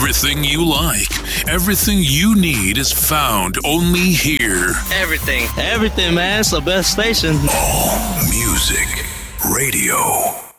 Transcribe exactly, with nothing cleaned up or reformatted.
everything you like. Everything you need is found only here. Everything. Everything, man. It's the best station. All Music Radio.